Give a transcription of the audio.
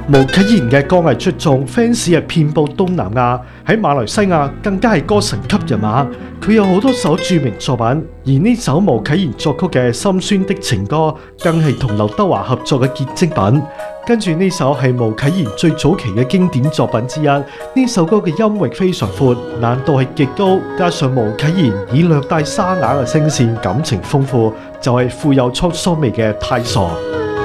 毛啟賢嘅歌藝出眾 ，fans 係遍佈東南亞，喺馬來西亞更加係歌神級人馬。佢有好多首著名作品，而呢首毛啟賢作曲嘅《心酸的情歌》，更係同劉德華合作嘅結晶品。跟住呢首係毛啟賢最早期嘅經典作品之一。呢首歌嘅音域非常闊，難度係極高，加上毛啟賢以略帶沙啞嘅聲線，感情豐富，就係富有滄桑味嘅太傻。